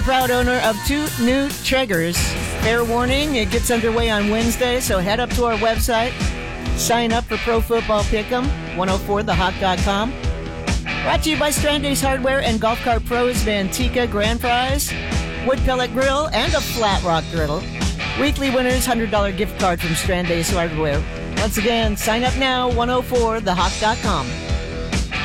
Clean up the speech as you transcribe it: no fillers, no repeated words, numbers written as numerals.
Proud owner of 2 new Traegers. Fair warning, it gets underway on Wednesday, so head up to our website. Sign up for Pro Football Pick'em, 104thehawk.com. Brought to you by Strand Ace Hardware and Golf Cart Pros Vantica Grand Prize, Wood Pellet Grill, and a Flat Rock Griddle. Weekly winners, $100 gift card from Strand Ace Hardware. Once again, sign up now, 104thehawk.com.